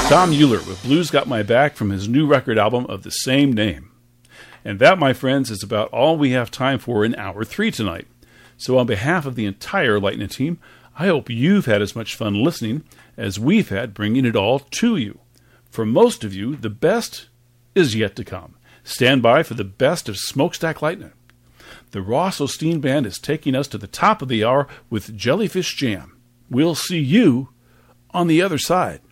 Tom Euler with Blues Got My Back from his new record album of the same name. And that, my friends, is about all we have time for in Hour 3 tonight. So on behalf of the entire Lightning team, I hope you've had as much fun listening as we've had bringing it all to you. For most of you, the best is yet to come. Stand by for the best of Smokestack Lightning. The Ross Osteen Band is taking us to the top of the hour with Jellyfish Jam. We'll see you on the other side.